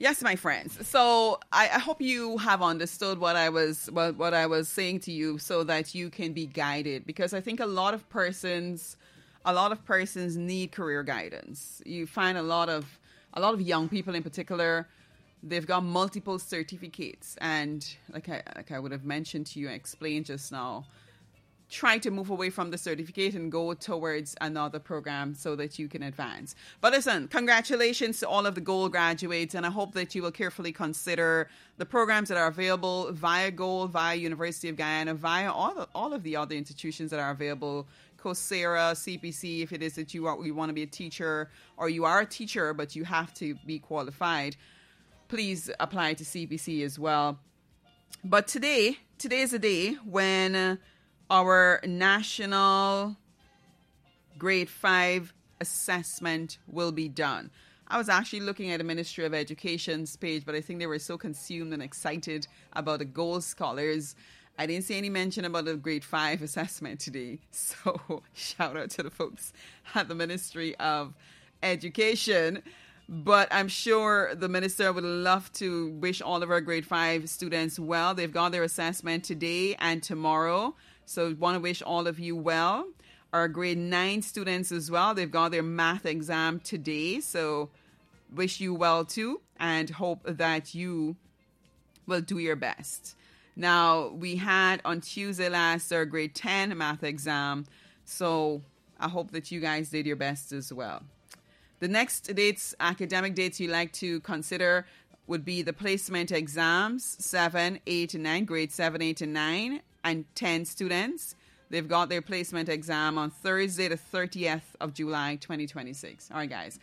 Yes, my friends. So I hope you have understood what I was saying to you, so that you can be guided. Because I think a lot of persons need career guidance. You find a lot of young people in particular, they've got multiple certificates, and like I would have mentioned to you and explained just now, try to move away from the certificate and go towards another program so that you can advance. But listen, congratulations to all of the Gold graduates, and I hope that you will carefully consider the programs that are available via Gold, via University of Guyana, via all of the other institutions that are available, Coursera, CPC, if it is that you want to be a teacher, or you are a teacher but you have to be qualified, please apply to CPC as well. But today is a day when our national grade 5 assessment will be done. I was actually looking at the Ministry of Education's page, but I think they were so consumed and excited about the Gold scholars, I didn't see any mention about the grade 5 assessment today. So shout out to the folks at the Ministry of Education. But I'm sure the minister would love to wish all of our grade 5 students well. They've got their assessment today and tomorrow, so want to wish all of you well. Our grade 9 students as well, they've got their math exam today, so wish you well too, and hope that you will do your best. Now, we had on Tuesday last our grade 10 math exam, so I hope that you guys did your best as well. The next academic dates you like to consider would be the placement exams, 7, 8, and 9, grade 7, 8, and 9, and 10 students. They've got their placement exam on Thursday, the 30th of July, 2026. All right, guys.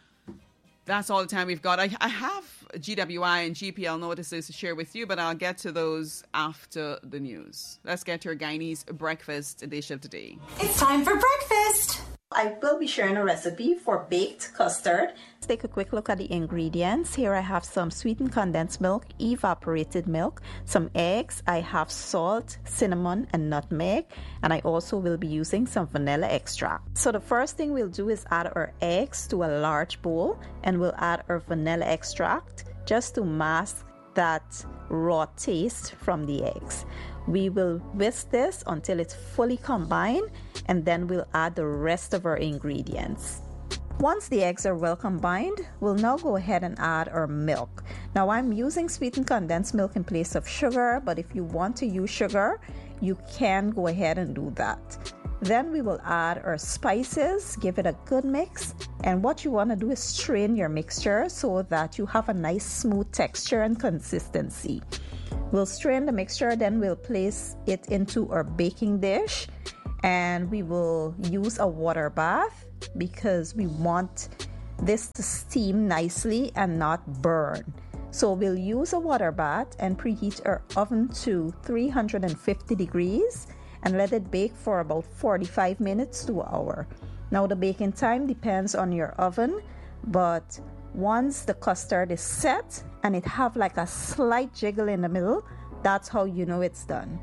That's all the time we've got. I have GWI and GPL notices to share with you, but I'll get to those after the news. Let's get to our Guyanese breakfast dish of today. It's time for breakfast. I will be sharing a recipe for baked custard. Let's take a quick look at the ingredients. Here I have some sweetened condensed milk, evaporated milk, some eggs. I have salt, cinnamon, and nutmeg. And I also will be using some vanilla extract. So the first thing we'll do is add our eggs to a large bowl, and we'll add our vanilla extract just to mask that raw taste from the eggs. We will whisk this until it's fully combined, and then we'll add the rest of our ingredients. Once the eggs are well combined, we'll now go ahead and add our milk. Now I'm using sweetened condensed milk in place of sugar, but if you want to use sugar, you can go ahead and do that. Then we will add our spices, give it a good mix, and what you want to do is strain your mixture so that you have a nice smooth texture and consistency. We'll strain the mixture, then we'll place it into our baking dish, and we will use a water bath because we want this to steam nicely and not burn. So we'll use a water bath and preheat our oven to 350 degrees and let it bake for about 45 minutes to an hour. Now the baking time depends on your oven, but once the custard is set and it have like a slight jiggle in the middle, that's how you know it's done.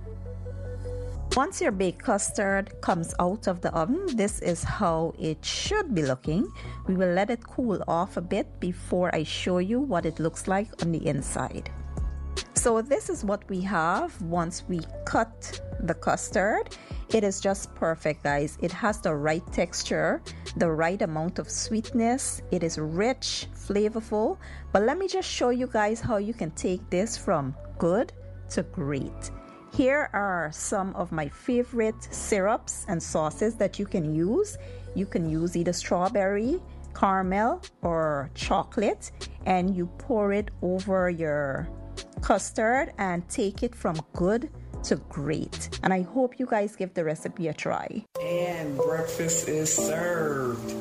Once your baked custard comes out of the oven, this is how it should be looking. We will let it cool off a bit before I show you what it looks like on the inside. So this is what we have once we cut the custard. It is just perfect, guys. It has the right texture, the right amount of sweetness. It is rich, flavorful. But let me just show you guys how you can take this from good to great. Here are some of my favorite syrups and sauces that you can use. You can use either strawberry, caramel, or chocolate, and you pour it over your custard and take it from good to great. And I hope you guys give the recipe a try. And breakfast is served.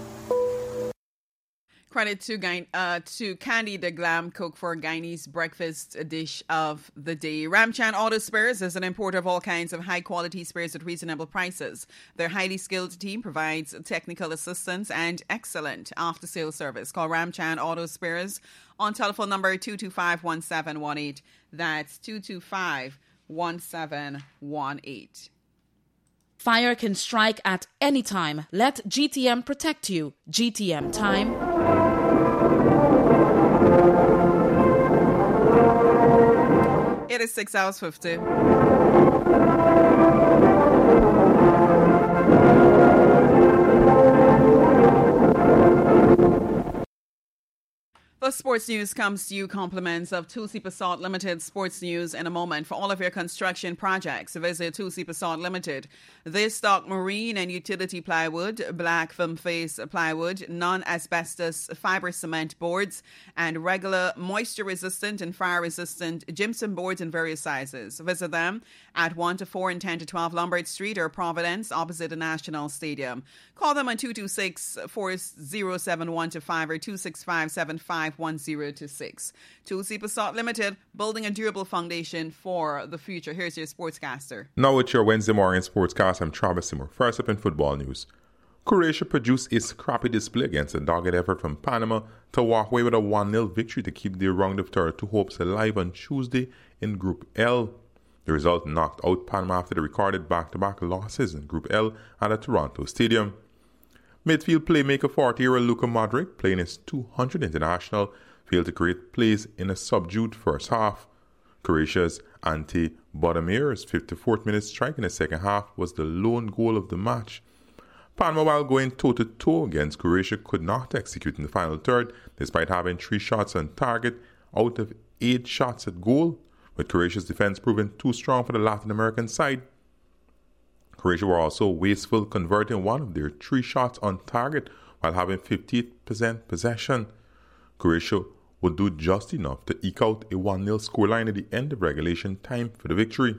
Credit to Candy the Glam Cook for Guyanese breakfast dish of the day. Ramchan Auto Spares is an importer of all kinds of high-quality spares at reasonable prices. Their highly skilled team provides technical assistance and excellent after-sales service. Call Ramchan Auto Spares on telephone number 225-1718. That's 225-1718. Fire can strike at any time. Let GTM protect you. GTM time. is 6 hours 50. The sports news comes to you compliments of Tulsi Basalt Limited. Sports news in a moment. For all of your construction projects, visit Tulsi Basalt Limited. They stock marine and utility plywood, black film face plywood, non-asbestos fiber cement boards, and regular moisture-resistant and fire-resistant gypsum boards in various sizes. Visit them at 1 to 4 and 10 to 12 Lombard Street or Providence, opposite the National Stadium. Call them on 226-4071-5 or 265-751026. Tulsi Basalt Limited, building a durable foundation for the future. Here's your sportscaster. Now with your Wednesday morning sportscast, I'm Travis Simmer. First up in football news. Croatia produced a scrappy display against a dogged effort from Panama to walk away with a 1-0 victory to keep their round of 32 hopes alive on Tuesday in Group L. The result knocked out Panama after the recorded back-to-back losses in Group L at the Toronto Stadium. Midfield playmaker 40-year-old Luka Modric, playing his 200th international, failed to create plays in a subdued first half. Croatia's Ante Bodamir's 54th minute strike in the second half was the lone goal of the match. Panama, while going toe-to-toe against Croatia, could not execute in the final third, despite having 3 shots on target out of 8 shots at goal, with Croatia's defense proving too strong for the Latin American side. Croatia were also wasteful, converting one of their 3 shots on target while having 58% possession. Croatia would do just enough to eke out a 1-0 scoreline at the end of regulation time for the victory.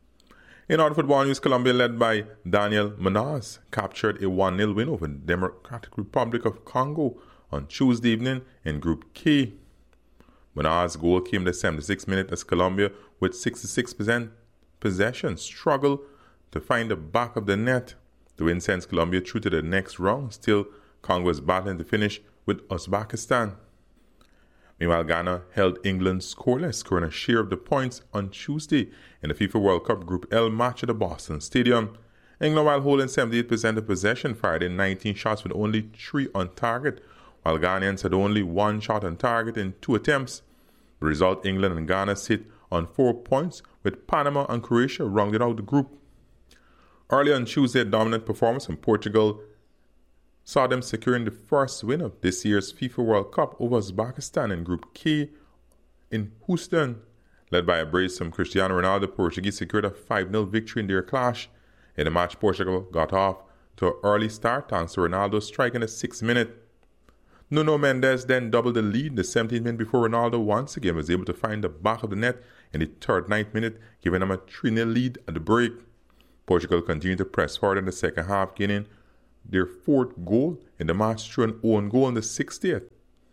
In other football news, Colombia, led by Daniel Munoz, captured a 1-0 win over the Democratic Republic of Congo on Tuesday evening in Group K. Munoz's goal came in the 76th minute as Colombia, with 66% possession, struggled to find the back of the net. The win sends Colombia through to the next round. Still, Congo is battling to finish with Uzbekistan. Meanwhile, Ghana held England scoreless, scoring a share of the points on Tuesday in the FIFA World Cup Group L match at the Boston Stadium. England, while holding 78% of possession, fired in 19 shots with only 3 on target, while Ghanaians had only 1 shot on target in 2 attempts. The result, England and Ghana sit on 4 points, with Panama and Croatia rounding out the group. Early on Tuesday, a dominant performance from Portugal saw them securing the first win of this year's FIFA World Cup over Uzbekistan in Group K in Houston. Led by a brace from Cristiano Ronaldo, Portuguese secured a 5-0 victory in their clash. In the match, Portugal got off to an early start thanks to Ronaldo striking the 6th minute. Nuno Mendes then doubled the lead in the 17th minute before Ronaldo once again was able to find the back of the net in the 39th minute, giving them a 3-0 lead at the break. Portugal continued to press forward in the second half, gaining their 4th goal in the match through an own goal in the 60th.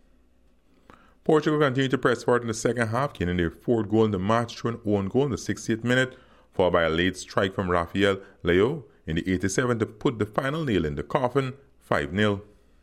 Portugal continued to press forward in the second half, gaining their 4th goal in the match through an own goal in the 60th minute, followed by a late strike from Rafael Leao in the 87th to put the final nail in the coffin, 5-0.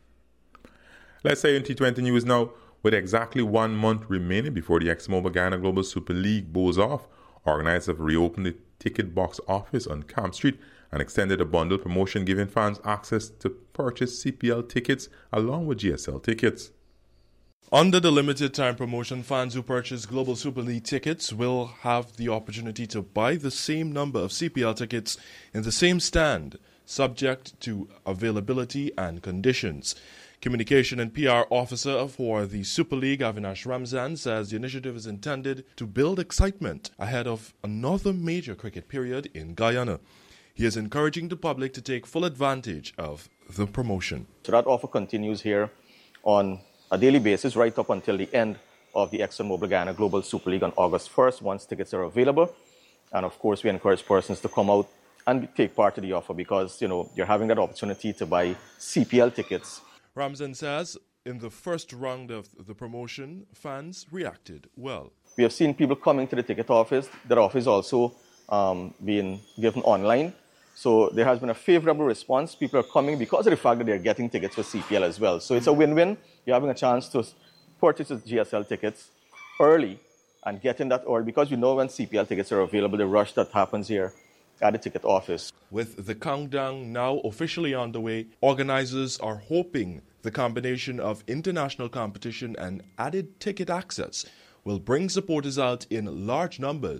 Let's say in T20 news now, with exactly 1 month remaining before the ExxonMobil Guyana Global Super League bows off, organizers have reopened the ticket box office on Camp Street and extended a bundle promotion giving fans access to purchase CPL tickets along with GSL tickets. Under the limited time promotion, fans who purchase Global Super League tickets will have the opportunity to buy the same number of CPL tickets in the same stand, subject to availability and conditions. Communication and PR Officer for the Super League, Avinash Ramzan, says the initiative is intended to build excitement ahead of another major cricket period in Guyana. He is encouraging the public to take full advantage of the promotion. So that offer continues here on a daily basis right up until the end of the ExxonMobil Guyana Global Super League on August 1st, once tickets are available. And of course, we encourage persons to come out and take part of the offer because, you're having that opportunity to buy CPL tickets. Ramzan says in the first round of the promotion, fans reacted well. We have seen people coming to the ticket office. That office is also being given online. So there has been a favorable response. People are coming because of the fact that they're getting tickets for CPL as well. So it's a win-win. You're having a chance to purchase GSL tickets early and getting that early because you know when CPL tickets are available, the rush that happens here at the ticket office. With the countdown now officially underway, organizers are hoping the combination of international competition and added ticket access will bring supporters out in large numbers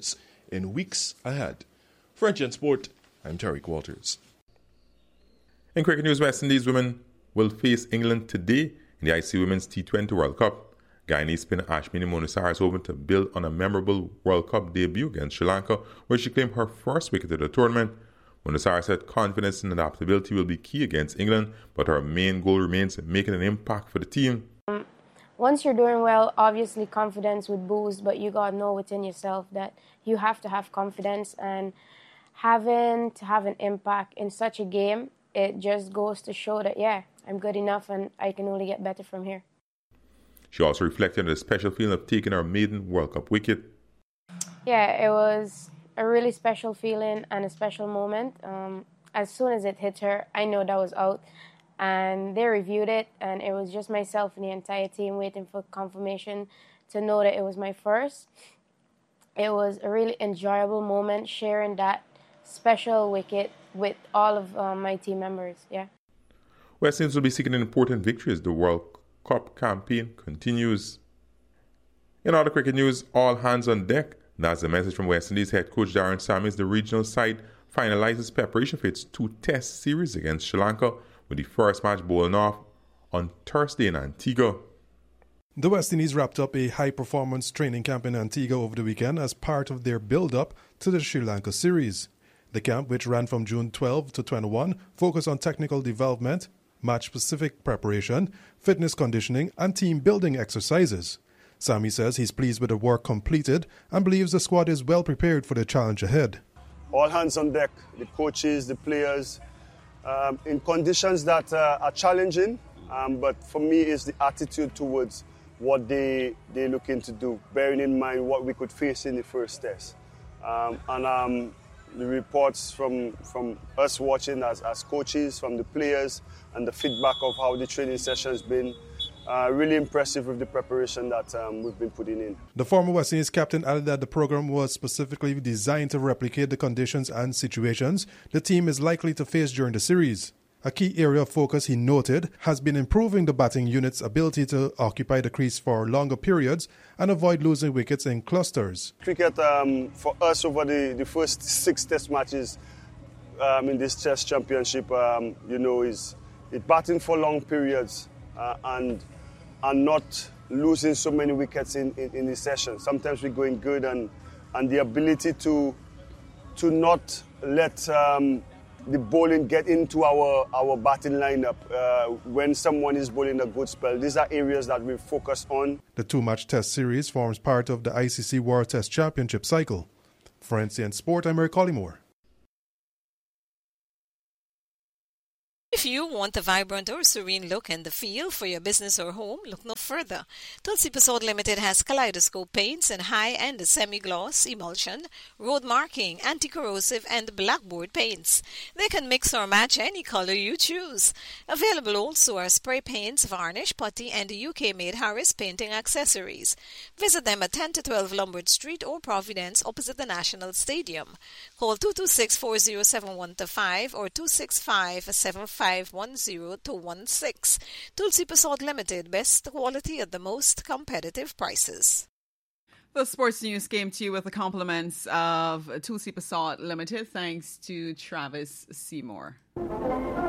in weeks ahead. French and Sport, I'm Tariq Walters. In cricket news, West Indies women will face England today in the IC Women's T20 World Cup. Guyanese spinner Ashwini Monasar is hoping to build on a memorable World Cup debut against Sri Lanka, where she claimed her first wicket of the tournament. Monasar said confidence and adaptability will be key against England, but her main goal remains making an impact for the team. Once you're doing well, obviously confidence would boost, but you gotta know within yourself that you have to have confidence, and having to have an impact in such a game, it just goes to show that, yeah, I'm good enough and I can only get better from here. She also reflected on the special feeling of taking her maiden World Cup wicket. Yeah, it was a really special feeling and a special moment. As soon as it hit her, I know that was out. And they reviewed it, and it was just myself and the entire team waiting for confirmation to know that it was my first. It was a really enjoyable moment sharing that special wicket with all of my team members, yeah. West Indies will be seeking an important victory as the World Cup campaign continues. In other cricket news, all hands on deck. That's the message from West Indies head coach Darren Sammy as the regional side finalizes preparation for its 2-test series against Sri Lanka, with the first match bowling off on Thursday in Antigua. The West Indies wrapped up a high-performance training camp in Antigua over the weekend as part of their build-up to the Sri Lanka series. The camp, which ran from June 12 to 21, focused on technical development, match-specific preparation, fitness conditioning, and team-building exercises. Sammy says he's pleased with the work completed and believes the squad is well prepared for the challenge ahead. All hands on deck, the coaches, the players, in conditions that are challenging, but for me it's the attitude towards what they're looking to do, bearing in mind what we could face in the first test. The reports from us watching as coaches, from the players, and the feedback of how the training session has been, really impressive with the preparation that we've been putting in. The former West Indies captain added that the program was specifically designed to replicate the conditions and situations the team is likely to face during the series. A key area of focus, he noted, has been improving the batting unit's ability to occupy the crease for longer periods and avoid losing wickets in clusters. Cricket, for us over the first 6 test matches in this Test Championship, is batting for long periods and not losing so many wickets in the session. Sometimes we're going good, and the ability to not let the bowling get into our batting lineup when someone is bowling a good spell. These are areas that we focus on. The 2-match test series forms part of the ICC World Test Championship cycle. For NCN Sport, I'm Eric Collymore. If you want a vibrant or serene look and the feel for your business or home, look no further. Tulsi Pasod Limited has kaleidoscope paints and high-end semi-gloss, emulsion, road marking, anti-corrosive, and blackboard paints. They can mix or match any color you choose. Available also are spray paints, varnish, putty, and UK-made Harris painting accessories. Visit them at 10 to 12 Lombard Street or Providence opposite the National Stadium. Call 226-4071-5 or 265-7510-16. Tulsi Pasod Limited, best quality at the most competitive prices. The sports news came to you with the compliments of Tulsi Pasod Limited, thanks to Travis Seymour.